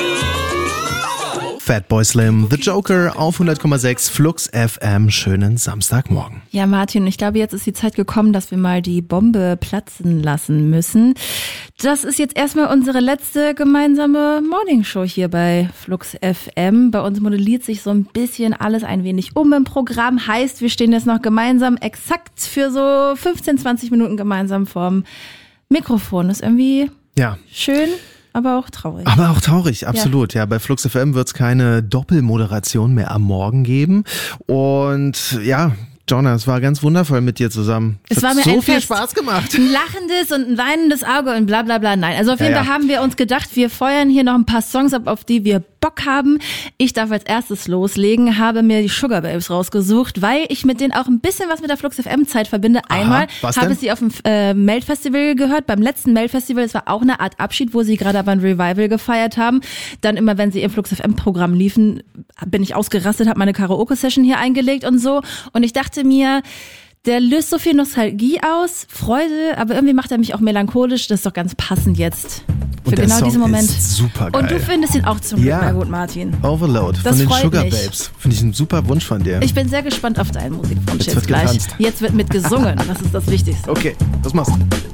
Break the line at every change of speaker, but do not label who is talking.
Fatboy Slim, The Joker auf 100,6 Flux FM. Schönen Samstagmorgen.
Ja, Martin, ich glaube, jetzt ist die Zeit gekommen, dass wir mal die Bombe platzen lassen müssen. Das ist jetzt erstmal unsere letzte gemeinsame Morningshow hier bei Flux FM. Bei uns modelliert sich so ein bisschen alles ein wenig um im Programm. Heißt, wir stehen jetzt noch gemeinsam exakt für so 15, 20 Minuten gemeinsam vorm Mikrofon. Das ist irgendwie schön. Aber auch traurig.
Aber auch traurig, absolut. Ja, bei Flux FM wird es keine Doppelmoderation mehr am Morgen geben. Und ja, Jonna, es war ganz wundervoll mit dir zusammen.
Es
hat
war mir
so viel
Fest.
Spaß gemacht.
Ein lachendes und ein weinendes Auge und bla bla bla. Nein, also auf jeden Fall haben wir uns gedacht, wir feuern hier noch ein paar Songs ab, auf die wir Bock haben. Ich darf als erstes loslegen, habe mir die Sugar Babes rausgesucht, weil ich mit denen auch ein bisschen was mit der Flux FM Zeit verbinde. Einmal habe ich sie auf dem Melt-Festival gehört, beim letzten Melt-Festival. Es war auch eine Art Abschied, wo sie gerade aber ein Revival gefeiert haben. Dann immer, wenn sie im Flux FM Programm liefen, bin ich ausgerastet, habe meine Karaoke-Session hier eingelegt und so. Und ich dachte mir, der löst so viel Nostalgie aus, Freude, aber irgendwie macht er mich auch melancholisch. Das ist doch ganz passend jetzt für genau diesen Moment.
Ist super geil.
Und du findest ihn auch zum Glück mal gut, Martin.
Overload
Das
von den Sugar
mich.
Babes. Finde ich einen super Wunsch von dir.
Ich bin sehr gespannt auf deinen Musikwunsch
Jetzt wird
gleich.
getanzt.
Jetzt wird mit gesungen, das ist das Wichtigste.
Okay, was machst du?